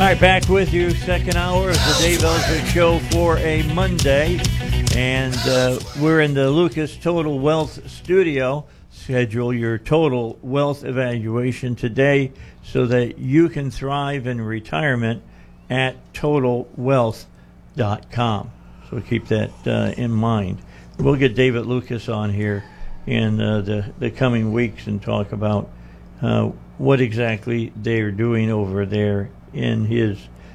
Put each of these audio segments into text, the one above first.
right, back with you. Second hour of the Dave Ellswick Show for a Monday. And we're in the Lucas Total Wealth Studio. Schedule your total wealth evaluation today so that you can thrive in retirement at totalwealth.com. So keep that in mind. We'll get David Lucas on here in the coming weeks and talk about what exactly they're doing over there in his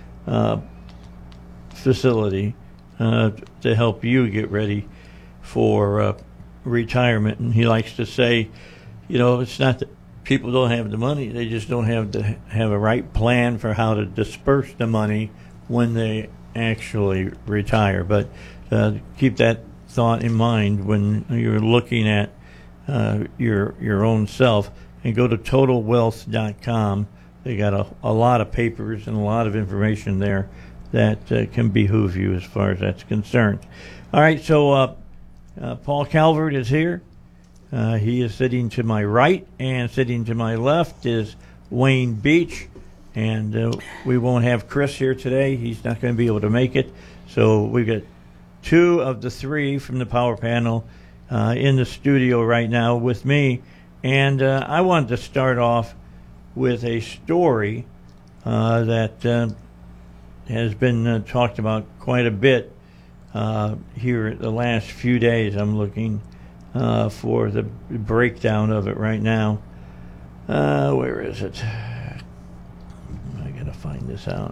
facility to help you get ready for retirement. And he likes to say, you know, it's not that people don't have the money, they just don't have a right plan for how to disperse the money when they actually retire. But keep that thought in mind when you're looking at your own self, and go to totalwealth.com. They got a lot of papers and a lot of information there that can behoove you as far as that's concerned. All right, so Paul Calvert is here. He is sitting to my right, and sitting to my left is Wayne Beach. And we won't have Chris here today. He's not going to be able to make it. So we've got two of the three from the power panel in the studio right now with me. And I wanted to start off with a story that has been talked about quite a bit here the last few days. I'm looking for the breakdown of it right now. Where is it? I got to find this out.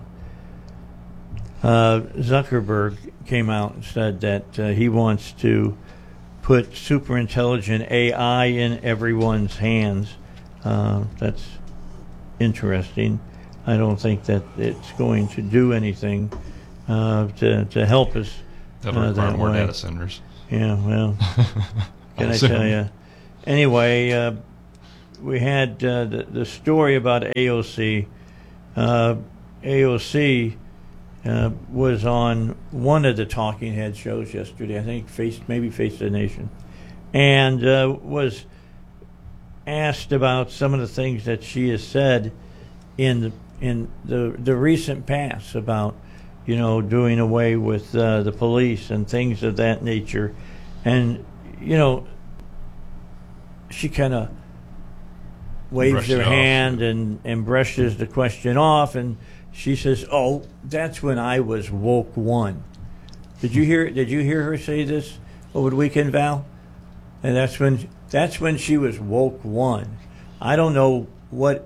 Zuckerberg came out and said that he wants to put super intelligent AI in everyone's hands. That's interesting. I don't think that it's going to do anything to help us. That'll require more data centers. Yeah, well, can I tell you? Anyway, we had the story about AOC. AOC was on one of the Talking Head shows yesterday. I think Face the Nation, and was asked about some of the things that she has said in the recent past about, you know, doing away with the police and things of that nature. And, you know, she kind of waves her hand and brushes the question off, and she says, "Oh, that's when I was woke one." Did you hear her say this over the weekend, Val? And that's when she was woke one. I don't know what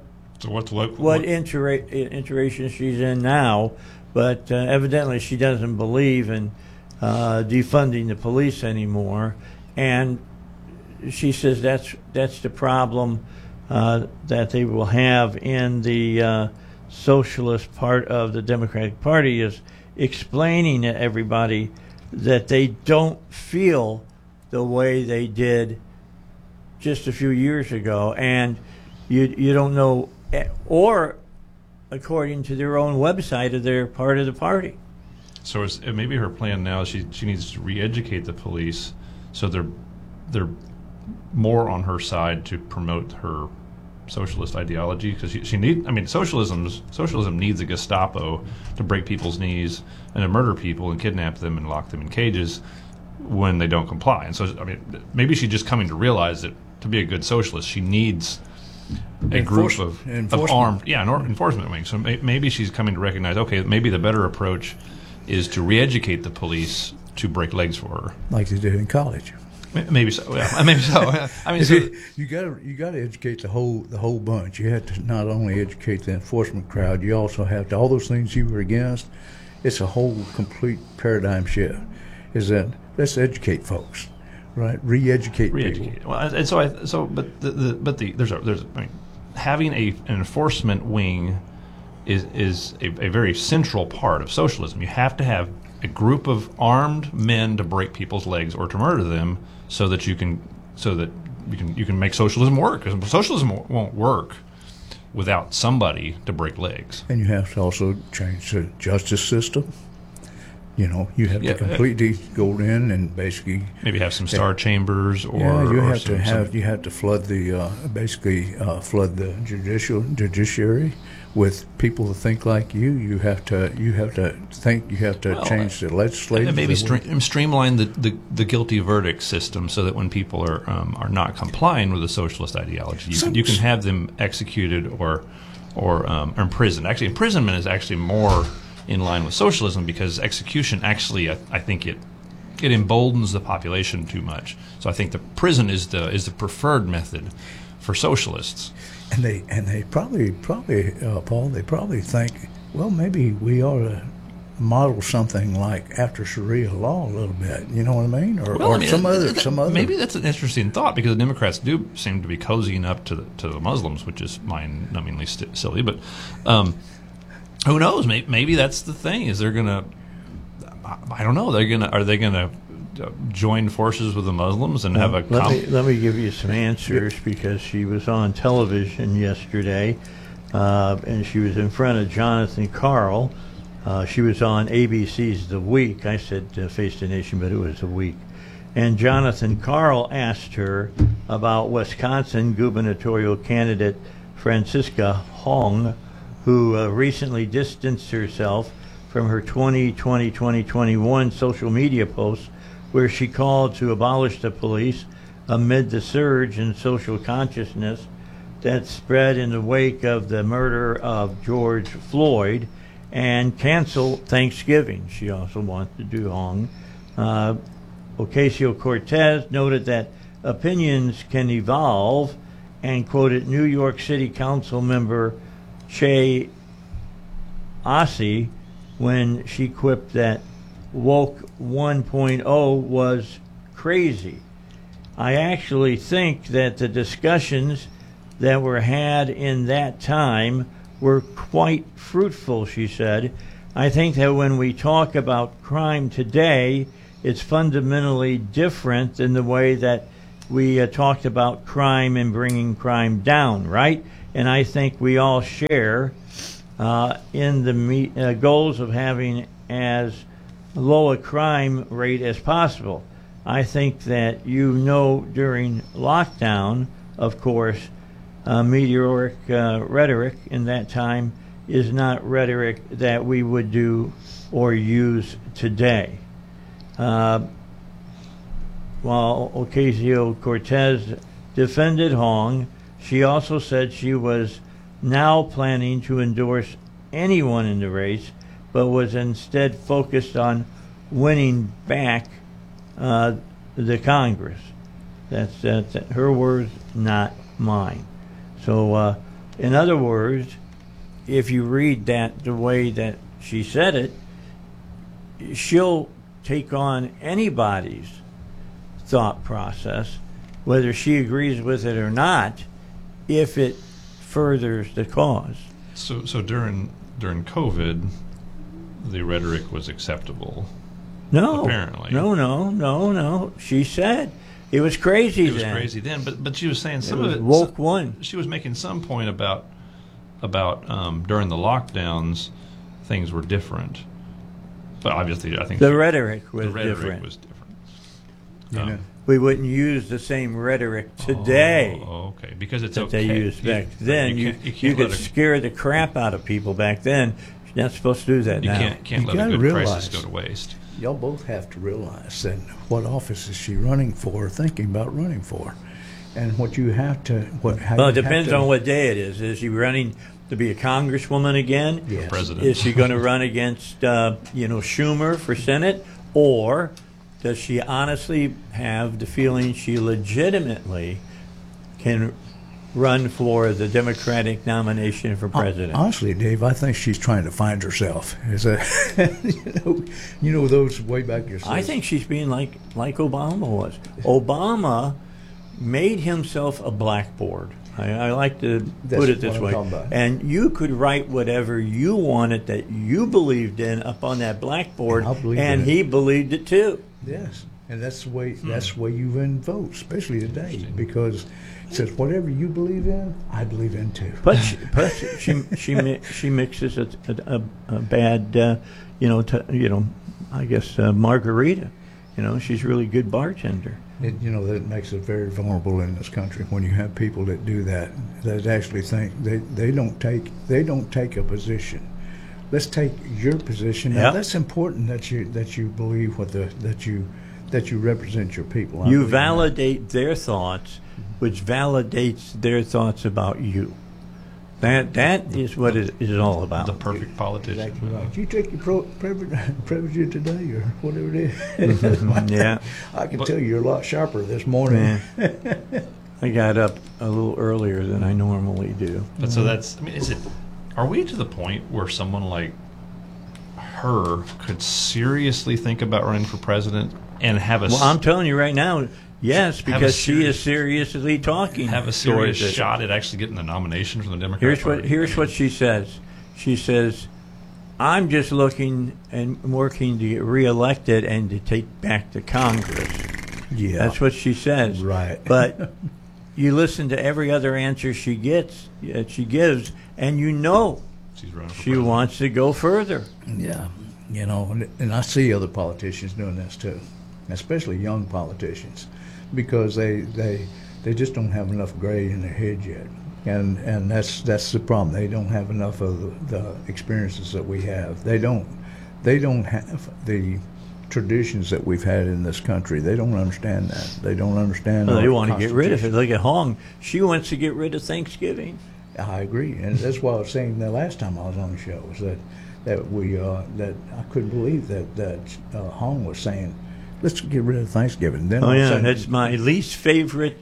iteration she's in now, but evidently she doesn't believe in defunding the police anymore. And she says that's the problem that they will have in the socialist part of the Democratic Party, is explaining to everybody that they don't feel the way they did just a few years ago, and you don't know, or according to their own website, they're part of the party. So maybe her plan now is she needs to re-educate the police so they're more on her side to promote her socialist ideology, because socialism needs a Gestapo to break people's knees and to murder people and kidnap them and lock them in cages when they don't comply. And so, I mean, maybe she's just coming to realize that to be a good socialist, she needs a group of armed enforcement wings. So maybe she's coming to recognize, okay, maybe the better approach is to re-educate the police to break legs for her, like they did in college. Maybe so. Yeah, maybe so. I mean, you got to educate the whole bunch. You have to not only educate the enforcement crowd, you also have to, all those things you were against. It's a whole complete paradigm shift. Is that let's educate folks, right? Re-educate people. Well, and having an enforcement wing is a very central part of socialism. You have to have a group of armed men to break people's legs or to murder them, so that you can make socialism work. Because socialism won't work without somebody to break legs. And you have to also change the justice system. You know, you have to completely go in and basically maybe have some star chambers, or you have to flood the flood the judiciary with people who think like you. You have to think. You have to Well, change the legislative. And maybe streamline the guilty verdict system so that when people are not complying with the socialist ideology, you can have them executed or imprisoned. Actually, imprisonment is actually more in line with socialism because execution actually, I think it emboldens the population too much. So I think the prison is the preferred method for socialists. And they probably Paul, they probably think, well, maybe we ought to model something like after Sharia law a little bit. You know what I mean? Or some other. Maybe that's an interesting thought because the Democrats do seem to be cozying up to the Muslims, which is mind-numbingly silly. But who knows? Maybe that's the thing. Is they're gonna? I don't know. Are they gonna join forces with the Muslims and have a? Let me give you some answers because she was on television yesterday, and she was in front of Jonathan Karl. She was on ABC's The Week. I said Face the Nation, but it was The Week. And Jonathan Karl asked her about Wisconsin gubernatorial candidate Francisca Hong, who recently distanced herself from her 2020-2021 social media posts where she called to abolish the police amid the surge in social consciousness that spread in the wake of the murder of George Floyd and cancel Thanksgiving. She also wanted to do Hong. Ocasio-Cortez noted that opinions can evolve and quoted New York City Council member Che Ossie when she quipped that woke 1.0 was crazy. I actually think that the discussions that were had in that time were quite fruitful, she said. I think that when we talk about crime today, it's fundamentally different than the way that we talked about crime and bringing crime down, right? And I think we all share in the goals of having as low a crime rate as possible. I think that during lockdown, of course, meteoric rhetoric in that time is not rhetoric that we would do or use today. While Ocasio-Cortez defended Hong, she also said she was now planning to endorse anyone in the race, but was instead focused on winning back the Congress. That's her words, not mine. So, in other words, if you read that the way that she said it, she'll take on anybody's thought process, whether she agrees with it or not, if it furthers the cause. So during COVID, the rhetoric was acceptable. No, apparently, no. She said it was crazy. It was crazy then, but she was saying some of it. Woke one. She was making some point about during the lockdowns, things were different. But obviously, I think the rhetoric was different. We wouldn't use the same rhetoric today. Oh, okay. Because it's that okay. They used back then. You could scare the crap out of people back then. You're not supposed to do that now. You can't let a good crisis go to waste. Y'all both have to realize that what office is she running for or thinking about running for. And what you have to... Well, it depends on what day it is. Is she running to be a congresswoman again? Yes. President. Is she going to run against Schumer for Senate? Or does she honestly have the feeling she legitimately can run for the Democratic nomination for president? Honestly, Dave, I think she's trying to find herself. Those way back yourself. I think she's being like Obama was. Obama made himself a blackboard. I like to put it this way. And you could write whatever you wanted that you believed in up on that blackboard, and he believed it too. Yes, and that's the way you win votes, especially today, because it says whatever you believe in, I believe in too. But she mixes a bad, I guess margarita You know, she's a really good bartender. That makes us very vulnerable in this country when you have people that do that actually think they don't take a position. Let's take your position. Now, Yep. that's important that you believe that you represent your people. I You believe in that. validate their thoughts, which validates their thoughts about you. That is what it is all about. The perfect politician. Exactly right. You take your privilege today or whatever it is. Yeah. I can tell you're a lot sharper this morning. I got up a little earlier than I normally do. But so that's, I mean, are we to the point where someone like her could seriously think about running for president and have a Well, I'm telling you right now, yes, Have a because she serious- is seriously talking. have a serious towards it. shot at actually getting the nomination from the Democrat Party? Here's what she says. She says, "I'm just looking and working to get reelected and to take back the Congress." Yeah. That's what she says. Right. But you listen to every other answer she gives, and you know She's running for she president. wants to go further. Yeah, and I see other politicians doing this too, especially young politicians, because they just don't have enough gray in their head yet, and that's the problem. They don't have enough of the experiences that we have. They don't have the traditions that we've had in this country. They don't understand that. They don't understand. Well, they our want to get rid of it. Constitution. Look at Hong. She wants to get rid of Thanksgiving. I agree, and that's what I was saying the last time I was on the show, was that I couldn't believe that Hong was saying, let's get rid of Thanksgiving. Then Oh all of a yeah, sudden- that's my least favorite,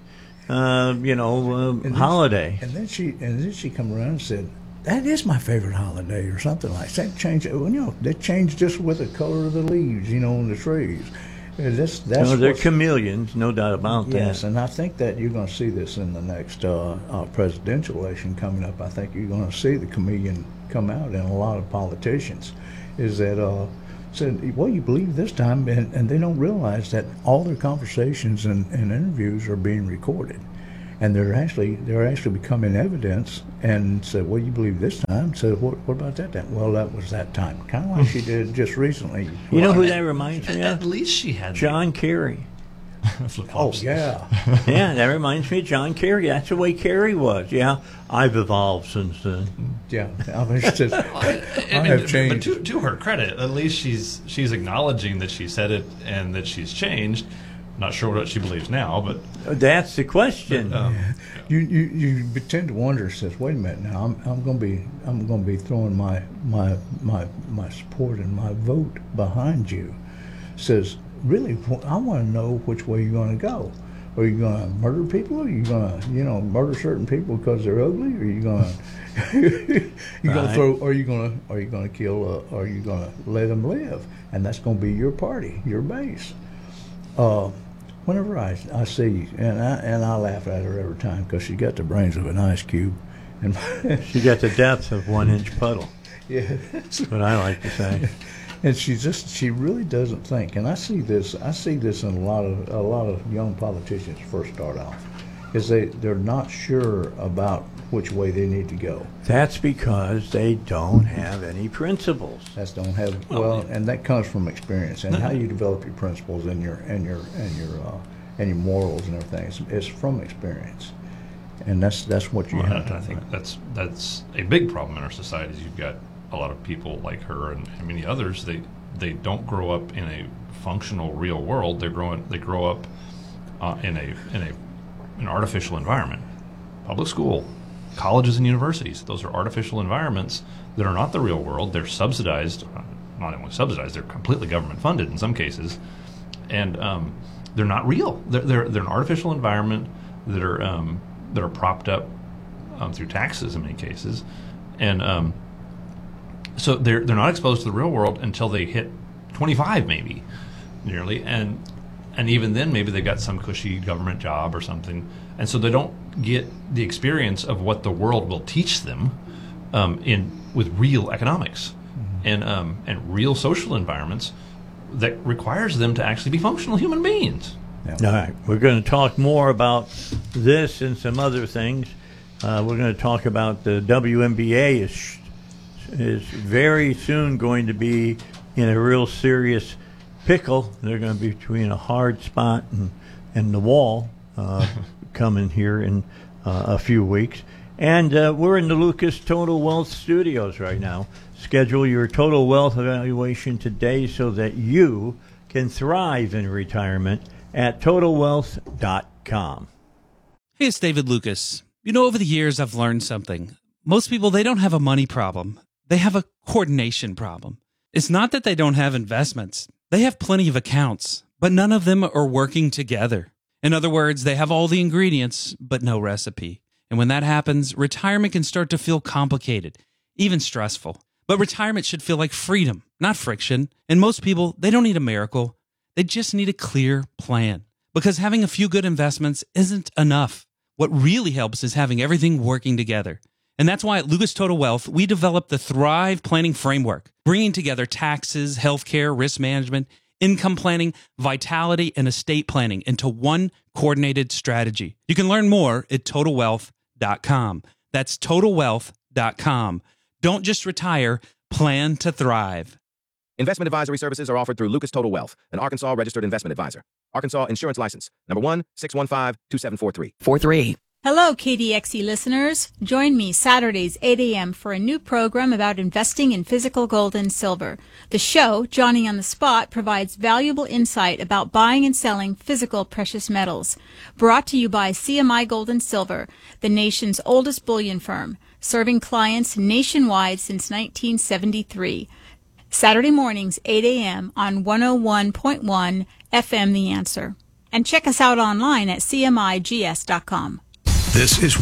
holiday. And then she come around and said, that is my favorite holiday, or something like that. Change, they changed just with the color of the leaves, on the trees. And that's No, they're what's- chameleons, no doubt about Yes, that. and I think that you're going to see this in the next presidential election coming up. I think you're going to see the chameleon come out in a lot of politicians. Is that said, well, you believe this time, and they don't realize that all their conversations and interviews are being recorded, and they're actually becoming evidence. And said, well, you believe this time. Said, what about that time? Well, that was that time. Kind of like she did just recently. You know who that reminds me At of? least she had John Kerry. Oh flip-flops. yeah. Yeah, that reminds me of John Kerry. That's the way Kerry was. Yeah, I've evolved since then. Yeah, I mean, it's just, I have changed. But to her credit, at least she's acknowledging that she said it and that she's changed. Not sure what she believes now, but That's the question. You tend to wonder. Says, wait a minute now. I'm going to be throwing my support and my vote behind you. Says, really, I want to know which way you're going to go. Are you going to murder people? Are you going to murder certain people because they're ugly? Or are you going to going to throw? Are you going to kill? Are you going to let them live? And that's going to be your party, your base. Whenever I see, and I laugh at her every time because she got the brains of an ice cube, and She got the depth of 1 inch puddle. yeah, That's what I like to say. and she really doesn't think. And I see this in a lot of young politicians first start off, is they're not sure about which way they need to go. That's because they don't have any principles. And that comes from experience and how you develop your principles and your morals and everything. It's from experience, and that's what you have to I think that's a big problem in our society. Is you've got a lot of people like her and many others. They don't grow up in a functional real world. They grow up in an artificial environment. Public school, colleges and universities, those are artificial environments that are not the real world. They're subsidized, not only subsidized, they're completely government funded in some cases, and they're not real. They're an artificial environment that are propped up through taxes in many cases, and so they're not exposed to the real world until they hit 25, maybe nearly, and even then maybe they got some cushy government job or something, and so they don't get the experience of what the world will teach them with real economics and real social environments that requires them to actually be functional human beings. Yeah. All right, we're going to talk more about this and some other things. We're going to talk about the WNBA is very soon going to be in a real serious pickle. They're going to be between a hard spot and the wall coming here in a few weeks. And we're in the Lucas Total Wealth Studios right now. Schedule your total wealth evaluation today so that you can thrive in retirement at TotalWealth.com. Hey, it's David Lucas. You know, over the years, I've learned something. Most people, they don't have a money problem. They have a coordination problem. It's not that they don't have investments. They have plenty of accounts, but none of them are working together. In other words, they have all the ingredients, but no recipe. And when that happens, retirement can start to feel complicated, even stressful. But retirement should feel like freedom, not friction. And most people, they don't need a miracle. They just need a clear plan. Because having a few good investments isn't enough. What really helps is having everything working together. And that's why at Lucas Total Wealth, we developed the Thrive Planning Framework, bringing together taxes, healthcare, risk management, income planning, vitality, and estate planning into one coordinated strategy. You can learn more at TotalWealth.com. That's TotalWealth.com. Don't just retire, plan to thrive. Investment advisory services are offered through Lucas Total Wealth, an Arkansas registered investment advisor. Arkansas Insurance License, number 1-615-2743. 43. Hello, KDXE listeners. Join me Saturdays, 8 a.m. for a new program about investing in physical gold and silver. The show, Johnny on the Spot, provides valuable insight about buying and selling physical precious metals. Brought to you by CMI Gold and Silver, the nation's oldest bullion firm, serving clients nationwide since 1973. Saturday mornings, 8 a.m. on 101.1 FM The Answer. And check us out online at cmigs.com. This is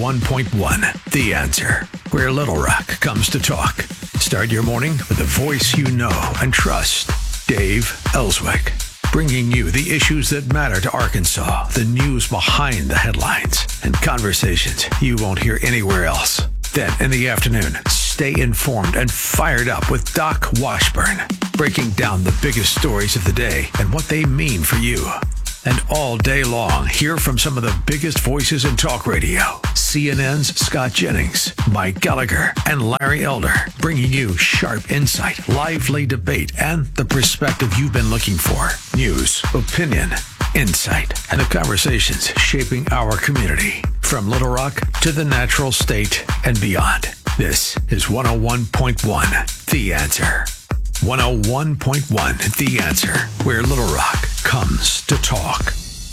101.1 The Answer, where Little Rock comes to talk. Start your morning with a voice you know and trust. Dave Ellswick, bringing you the issues that matter to Arkansas, the news behind the headlines, and conversations you won't hear anywhere else. Then in the afternoon, stay informed and fired up with Doc Washburn, breaking down the biggest stories of the day and what they mean for you. And all day long, hear from some of the biggest voices in talk radio. CNN's Scott Jennings, Mike Gallagher, and Larry Elder, bringing you sharp insight, lively debate, and the perspective you've been looking for. News, opinion, insight, and the conversations shaping our community. From Little Rock to the Natural State and beyond. This is 101.1 The Answer. 101.1 The Answer, where Little Rock comes to talk.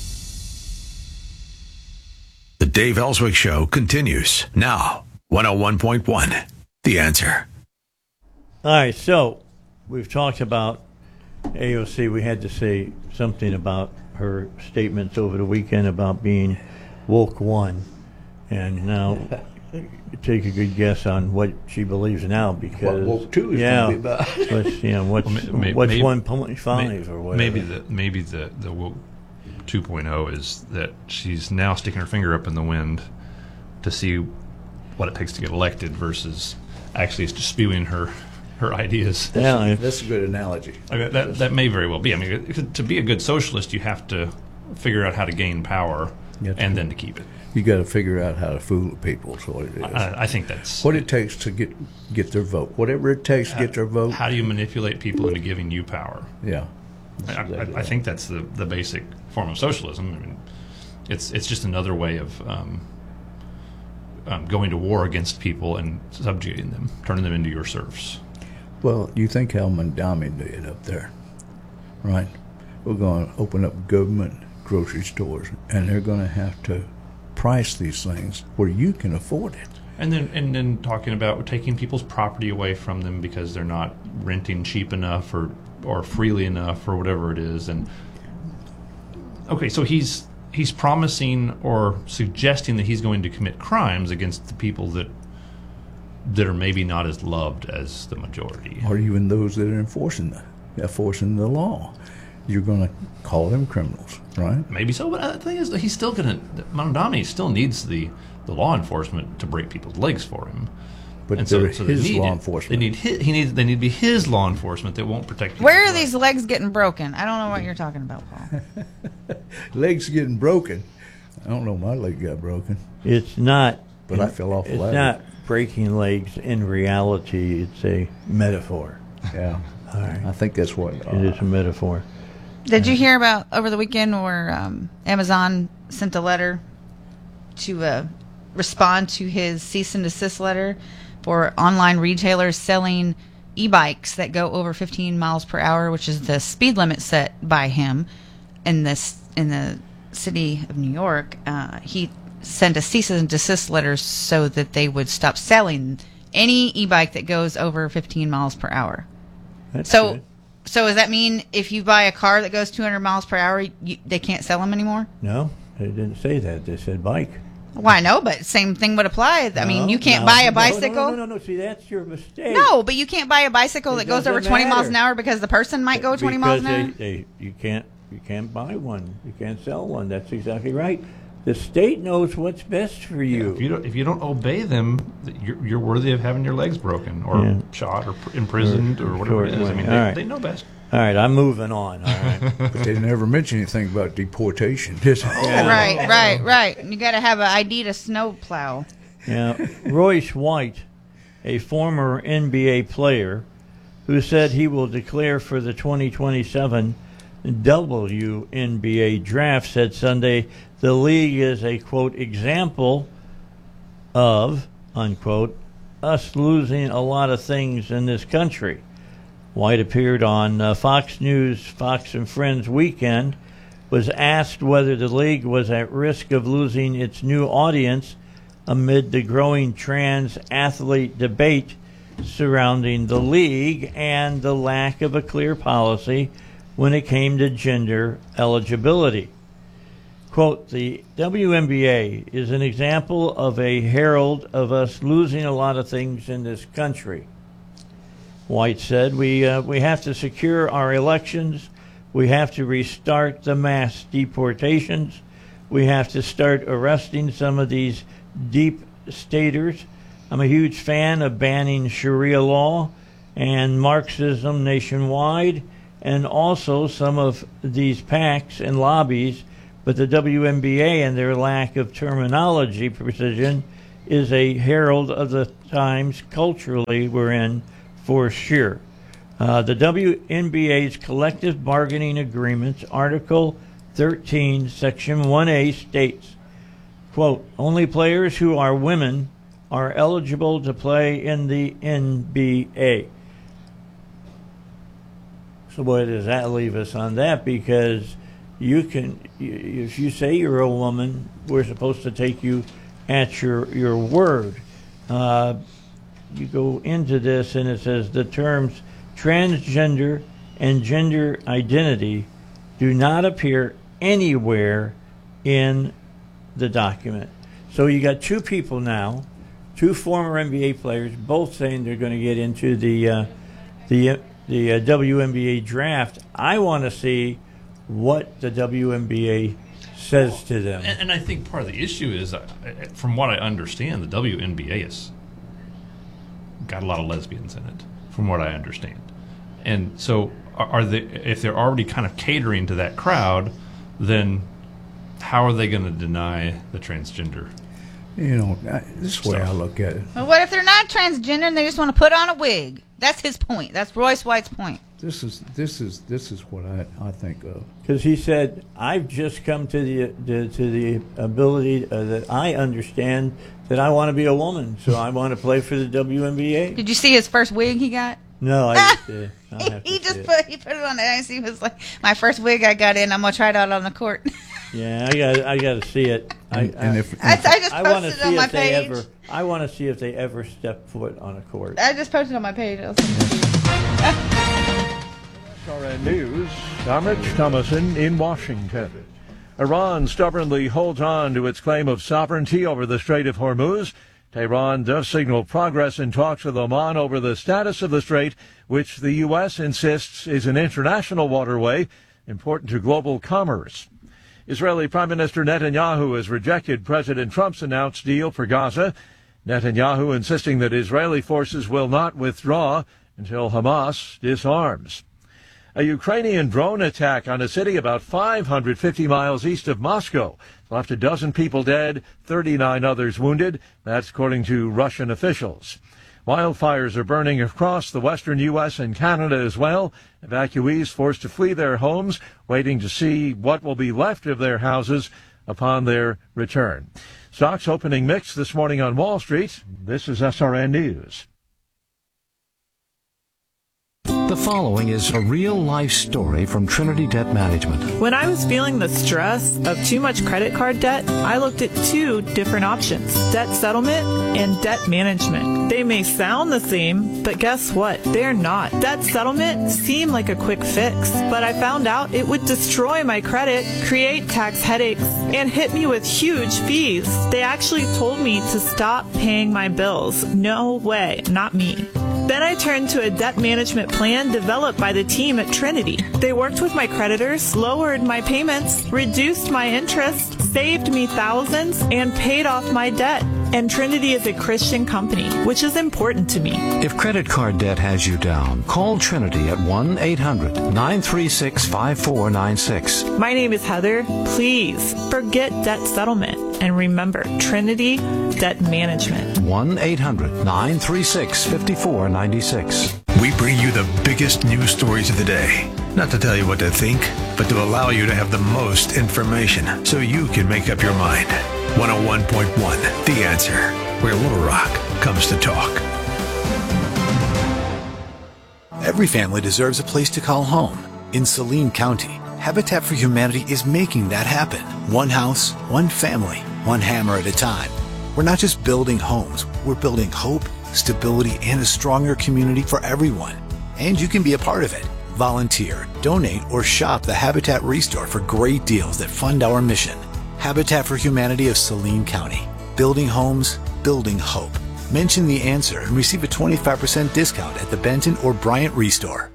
The Dave Ellswick Show continues now. 101.1 The Answer. All right, so we've talked about AOC. We had to say something about her statements over the weekend about being woke one. And now take a good guess on what she believes now, because What woke two is going to be about. what's 1.5 or whatever. Maybe the woke 2.0 is that she's now sticking her finger up in the wind to see what it takes to get elected versus actually just spewing her ideas. That's a good analogy. I mean, that may very well be. I mean, to be a good socialist, you have to figure out how to gain power and then to keep it. You got to figure out how to fool people. Is what it is. I think that's what it takes to get their vote. Whatever it takes to get their vote. How do you manipulate people into giving you power? Yeah, I think that's the basic form of socialism. I mean, it's just another way of going to war against people and subjugating them, turning them into your serfs. Well, you think how Mondami did up there, right? We're going to open up government grocery stores, and they're going to have to price these things where you can afford it. And then talking about taking people's property away from them because they're not renting cheap enough or freely enough or whatever it is. And okay, so he's promising or suggesting that he's going to commit crimes against the people that are maybe not as loved as the majority, or even those that are enforcing the law. You're going to call them criminals, right? Maybe so, but the thing is, he's still going to. Mondami still needs the law enforcement to break people's legs for him. But and so his law enforcement. They need to be his law enforcement that won't protect. Where are these legs getting broken? I don't know what you're talking about, Paul. Legs getting broken. I don't know. My leg got broken. It's not. But I fell off the ladder. It's not breaking legs in reality. It's a metaphor. Yeah. All right. I think that's what It is a metaphor. Did you hear about over the weekend where Amazon sent a letter to respond to his cease and desist letter for online retailers selling e-bikes that go over 15 miles per hour, which is the speed limit set by him in the city of New York? He sent a cease and desist letter so that they would stop selling any e-bike that goes over 15 miles per hour. That's So good. does that mean if you buy a car that goes 200 miles per hour, they can't sell them anymore? No, they didn't say that. They said bike. Well, I know, but same thing would apply. I mean, you can't No, buy a no, bicycle. No. See, that's your mistake. No, but you can't buy a bicycle that goes over doesn't 20 miles an matter. hour because the person might go 20 miles an hour. Because you can't buy one. You can't sell one. That's exactly right. The state knows what's best for you. If you don't obey them, you're worthy of having your legs broken or shot or imprisoned or whatever it is. I mean, they know best. All right, I'm moving on. All right. But they never mention anything about deportation, did they? Right. You got to have an ID to snow plow. Now, Royce White, a former NBA player who said he will declare for the 2027 WNBA draft, said Sunday the league is a, quote, example of, unquote, us losing a lot of things in this country. White appeared on Fox News, Fox and Friends Weekend, was asked whether the league was at risk of losing its new audience amid the growing trans athlete debate surrounding the league and the lack of a clear policy when it came to gender eligibility. Quote, the WNBA is an example of a herald of us losing a lot of things in this country. White said, we have to secure our elections. We have to restart the mass deportations. We have to start arresting some of these deep staters. I'm a huge fan of banning Sharia law and Marxism nationwide, and also some of these PACs and lobbies, but the WNBA and their lack of terminology precision is a herald of the times culturally we're in, for sure. The WNBA's collective bargaining agreements, Article 13, Section 1A states, quote, only players who are women are eligible to play in the NBA. So where does that leave us on that? Because if you say you're a woman, we're supposed to take you at your word. You go into this and it says the terms transgender and gender identity do not appear anywhere in the document. So you got two people now, two former NBA players, both saying they're going to get into the WNBA draft. I want to see what the WNBA says to them. And I think part of the issue is, from what I understand, the WNBA has got a lot of lesbians in it, from what I understand. And so are they, if they're already kind of catering to that crowd, then how are they going to deny the transgender? You know, this is the way I look at it. Well, what if they're not transgender and they just want to put on a wig? That's his point. That's Royce White's point. This is what I think of. Because he said, I've just come to the ability that I understand that I want to be a woman, so I want to play for the WNBA. Did you see his first wig he got? No, I did. He put it on there. He was like, my first wig I got in. I'm gonna try it out on the court. Yeah, I got to see it. I just posted it on my page. I want to see if they ever step foot on a court. I just posted it on my page. SRN News, I'm Rich Thomason in Washington. Iran stubbornly holds on to its claim of sovereignty over the Strait of Hormuz. Tehran does signal progress in talks with Oman over the status of the strait, which the U.S. insists is an international waterway important to global commerce. Israeli Prime Minister Netanyahu has rejected President Trump's announced deal for Gaza. Netanyahu insisting that Israeli forces will not withdraw until Hamas disarms. A Ukrainian drone attack on a city about 550 miles east of Moscow left a dozen people dead, 39 others wounded. That's according to Russian officials. Wildfires are burning across the western U.S. and Canada as well. Evacuees forced to flee their homes, waiting to see what will be left of their houses upon their return. Stocks opening mixed this morning on Wall Street. This is SRN News. The following is a real-life story from Trinity Debt Management. When I was feeling the stress of too much credit card debt, I looked at two different options: debt settlement and debt management. They may sound the same, but guess what? They're not. Debt settlement seemed like a quick fix, but I found out it would destroy my credit, create tax headaches, and hit me with huge fees. They actually told me to stop paying my bills. No way, not me. Then I turned to a debt management plan developed by the team at Trinity. They worked with my creditors, lowered my payments, reduced my interest, saved me thousands, and paid off my debt. And Trinity is a Christian company, which is important to me. If credit card debt has you down, call Trinity at 1-800-936-5496. My name is Heather. Please forget debt settlement and remember Trinity Debt Management. 1-800-936-5496. We bring you the biggest news stories of the day. Not to tell you what to think, but to allow you to have the most information so you can make up your mind. 101.1 The Answer, where Little Rock comes to talk. Every family deserves a place to call home. In Saline County, Habitat for Humanity is making that happen. One house, one family, one hammer at a time. We're not just building homes, we're building hope, stability, and a stronger community for everyone. And you can be a part of it. Volunteer, donate, or shop the Habitat Restore for great deals that fund our mission. Habitat for Humanity of Saline County. Building homes, building hope. Mention The Answer and receive a 25% discount at the Benton or Bryant Restore.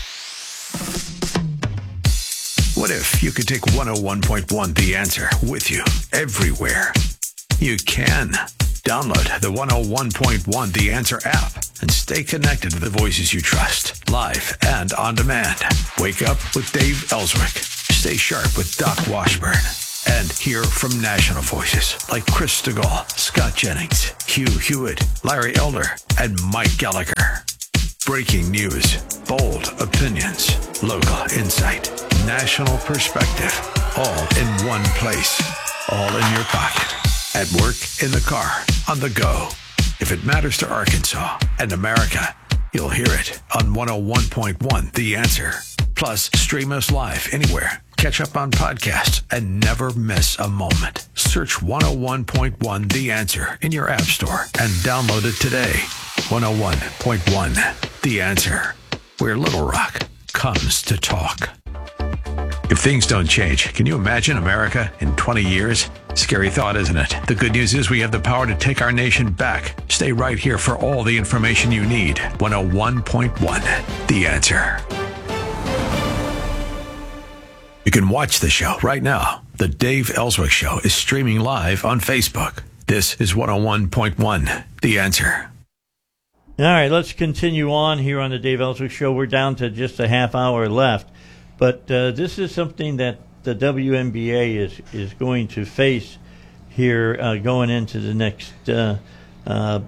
What if you could take 101.1 The Answer with you everywhere? You can. Download the 101.1 The Answer app and stay connected to the voices you trust, live and on demand. Wake up with Dave Ellswick. Stay sharp with Doc Washburn. And hear from national voices like Chris Stegall, Scott Jennings, Hugh Hewitt, Larry Elder, and Mike Gallagher. Breaking news, bold opinions, local insight, national perspective, all in one place, all in your pocket. At work, in the car, on the go. If it matters to Arkansas and America, you'll hear it on 101.1 The Answer. Plus, stream us live anywhere. Catch up on podcasts and never miss a moment. Search 101.1 The Answer in your app store and download it today. 101.1 The Answer, where Little Rock comes to talk. If things don't change, can you imagine America in 20 years? Scary thought, isn't it? The good news is we have the power to take our nation back. Stay right here for all the information you need. 101.1 The Answer. You can watch the show right now. The Dave Ellswick Show is streaming live on Facebook. This is 101.1 The Answer. All right, let's continue on here on the Dave Ellswick Show. We're down to just a half hour left. But this is something that the WNBA is going to face here going into the next year. The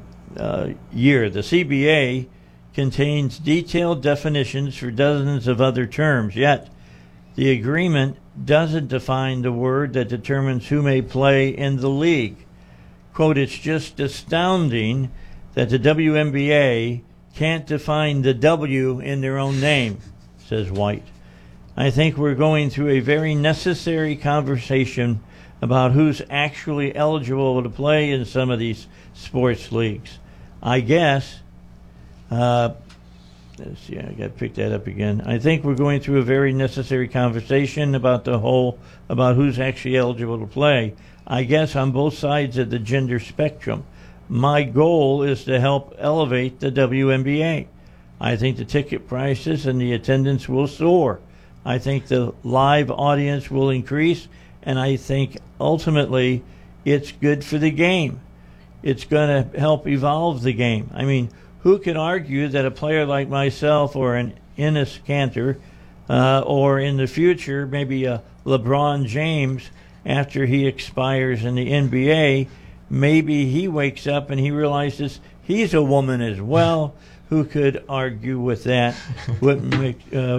CBA contains detailed definitions for dozens of other terms, yet the agreement doesn't define the word that determines who may play in the league. Quote, it's just astounding that the WNBA can't define the W in their own name, says White. I think we're going through a very necessary conversation about who's actually eligible to play in some of these sports leagues. I guess, let's see, I got to pick that up again. I think we're going through a very necessary conversation about about who's actually eligible to play. I guess on both sides of the gender spectrum. My goal is to help elevate the WNBA. I think the ticket prices and the attendance will soar. I think the live audience will increase, and I think ultimately it's good for the game. It's going to help evolve the game. I mean, who can argue that a player like myself or an Enes Kanter or in the future maybe a LeBron James, after he expires in the NBA, maybe he wakes up and he realizes he's a woman as well. Who could argue with that? Wouldn't make,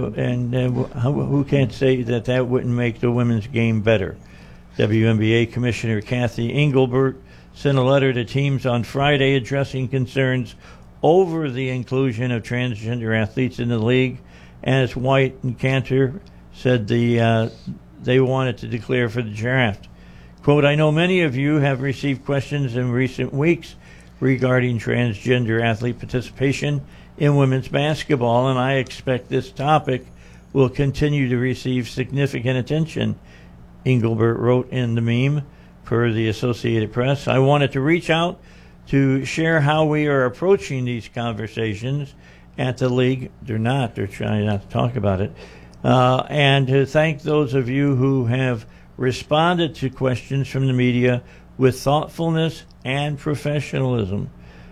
who can't say that wouldn't make the women's game better? WNBA Commissioner Kathy Engelbert sent a letter to teams on Friday addressing concerns over the inclusion of transgender athletes in the league. As White and Cantor said they wanted to declare for the draft. Quote, I know many of you have received questions in recent weeks regarding transgender athlete participation in women's basketball, and I expect this topic will continue to receive significant attention, Engelbert wrote in the meme, per the Associated Press. I wanted to reach out to share how we are approaching these conversations at the league. They're trying not to talk about it. And to thank those of you who have responded to questions from the media with thoughtfulness and professionalism.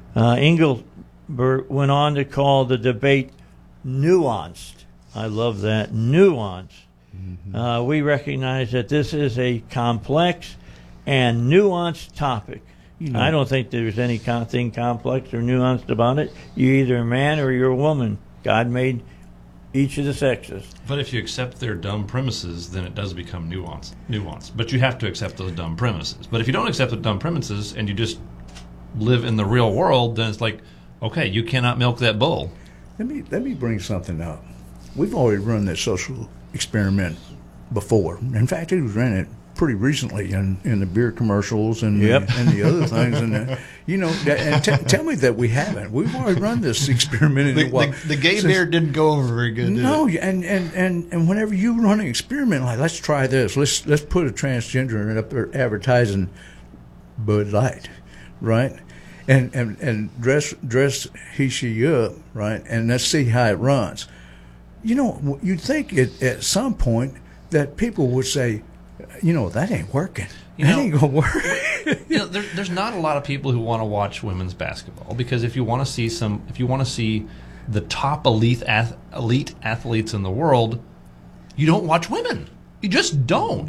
Engelbert went on to call the debate nuanced. I love that, nuanced. Mm-hmm. We recognize that this is a complex and nuanced topic. I don't think there's anything complex or nuanced about it. You're either a man or you're a woman. God made each of the sexes. But if you accept their dumb premises, then it does become nuanced. But you have to accept those dumb premises. But if you don't accept the dumb premises and you just live in the real world, then it's like, okay, you cannot milk that bull. Let me bring something up. We've already run this social experiment before. In fact, it was ran it pretty recently in the beer commercials and the other things. And tell me that we haven't. We've already run this experiment in a while. The gay beer didn't go over very good. No, did it? and whenever you run an experiment like, let's try this. Let's put a transgender up there advertising Bud Light, right? And dress he she up, right? And let's see how it runs. You'd think at some point that people would say, that ain't working. That ain't gonna work. There's not a lot of people who want to watch women's basketball, because if you want to see the top elite athletes in the world, you don't watch women. You just don't.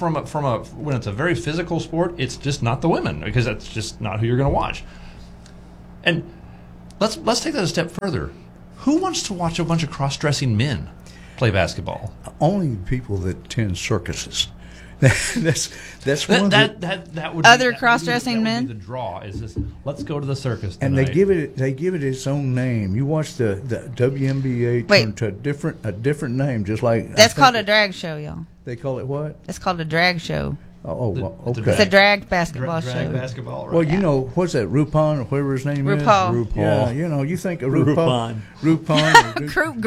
When it's a very physical sport, it's just not the women, because that's just not who you're going to watch. And let's take that a step further. Who wants to watch a bunch of cross-dressing men play basketball? Only people that attend circuses. That's one that would other cross-dressing men. Would be the draw is this. Let's go to the circus tonight. And they give it its own name. You watch the WNBA turn to a different name, just like that's called a drag show, y'all. They call it what? It's called a drag show. Okay. It's a drag basketball show. Drag basketball, right? Well, what's that? RuPaul or whatever his name is. RuPaul. Yeah, you think of RuPaul. Groupon.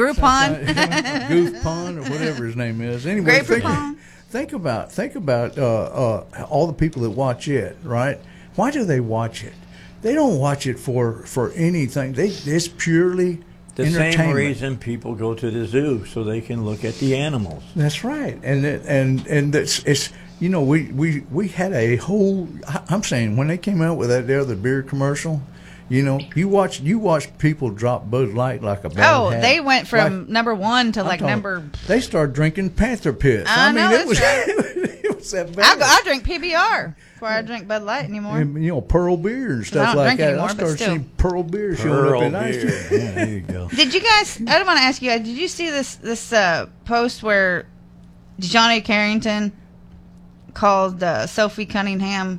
Goofpon or whatever his name is. Anyway, think about all the people that watch it, right? Why do they watch it? They don't watch it for anything. It's purely the same reason people go to the zoo, so they can look at the animals. That's right, and it's we had a whole. I'm saying when they came out with that other beer commercial, you watch people drop Bud Light like a bad hat. They went from number one to number. They started drinking Panther Pits. I mean, it was it was that bad. I drink PBR before I drink Bud Light anymore. And, Pearl beer and stuff like that. Anymore, I started seeing Pearl beer showing up in ice. Yeah, there you go. Did you guys? I don't want to ask you guys. Did you see this post where Johnny Carrington called Sophie Cunningham?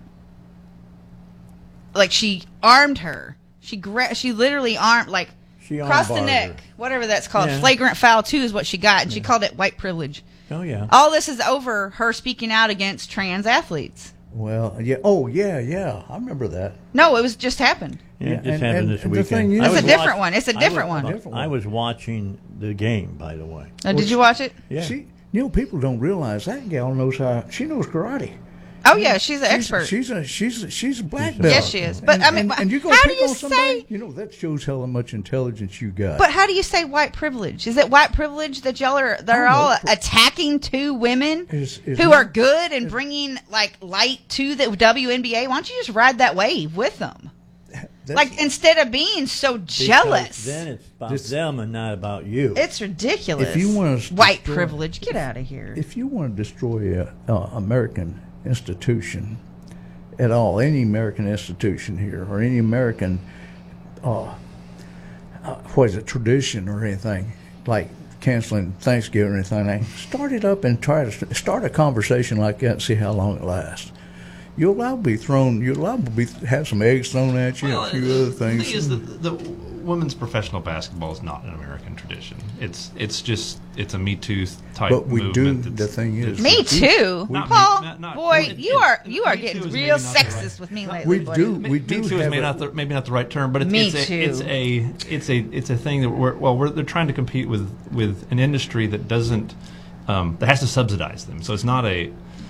Like, she armed her. She literally armed, like, across the neck, whatever that's called. Yeah. Flagrant foul 2 is what she got, and she called it white privilege. Oh, yeah. All this is over her speaking out against trans athletes. Well, yeah. Oh, yeah. I remember that. No, it was just happened. Yeah, it just happened this weekend. The thing is, it's a different one. It's a different one. I was watching the game, by the way. Did you watch it? Yeah. People don't realize that gal knows she knows karate. Oh yeah, she's an expert. She's a black belt. Yes, she is. But I mean, and you go how pick do you on somebody, that shows how much intelligence you got. But how do you say white privilege? Is it white privilege that y'all are all attacking two women who are good and bringing light to the WNBA? Why don't you just ride that wave with them? Instead of being so jealous. Then it's about them and not about you. It's ridiculous. If you want to white privilege, get out of here. If you want to destroy American institution at all, any American institution here or any American what is it, tradition or anything, like canceling Thanksgiving or anything. They start it up and try to start a conversation like that and see how long it lasts. You're allowed to have some eggs thrown at you, and a few other things. The thing is that the women's professional basketball is not an American tradition. It's a Me Too type But we movement. do. The thing is, Me too, Not Paul. me- not- boy, you are Me getting Too is real maybe not the sexist right- with me lately. we buddy. do. Me We do Too is have maybe not the right term, but Me it's Too. it's a thing that they're trying to compete with an industry that doesn't that has to subsidize them. So it's not a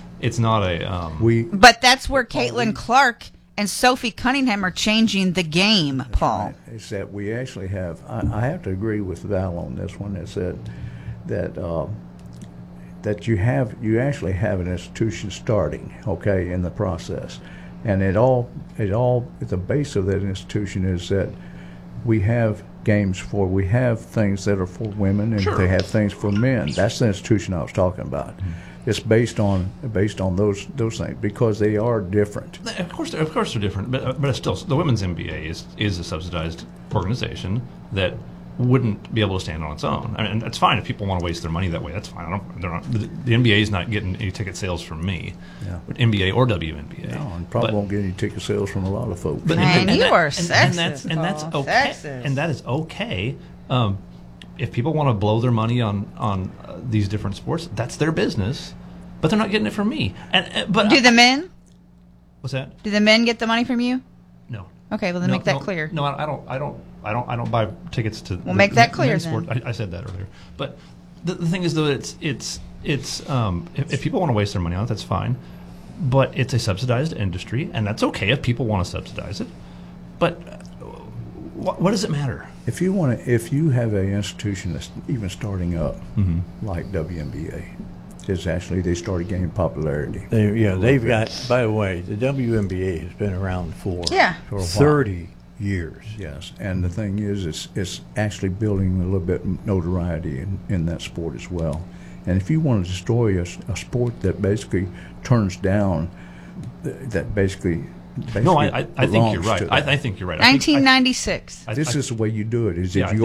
But that's where Caitlin Clark and Sophie Cunningham are changing the game, Paul. Is that we actually have. I have to agree with Val on this one. Is that you actually have an institution starting, okay, in the process, and the base of that institution is that we have things that are for women and Sure. they have things for men. That's the institution I was talking about. It's based on those things because they are different. Of course they're different, but it's still the women's NBA is a subsidized organization that wouldn't be able to stand on its own. I mean, it's fine if people want to waste their money that way. That's fine. The NBA is not getting any ticket sales from me, NBA or WNBA. No, and probably won't get any ticket sales from a lot of folks. Man, you are sexist, that's Paul. okay. Sexist. And that is okay. If people want to blow their money on these different sports, that's their business. But they're not getting it from me. But Do the men? What's that? Do the men get the money from you? No. Okay, well then make that clear. No, I don't buy tickets to. Well, make that clear men's then. sport. I said that earlier. But the thing is, though, it's if people want to waste their money on it, that's fine. But it's a subsidized industry, and that's okay if people want to subsidize it. But what does it matter? If you have an institution that's even starting up, like WNBA, they started gaining popularity. They've got. By the way, the WNBA has been around for For a while. 30 years. Yes, and the thing is, it's actually building a little bit notoriety in that sport as well. And if you want to destroy a sport that basically turns down, that basically No, I think you're right. I think you're right. 1996. This is the way you do it. Is Yeah, if you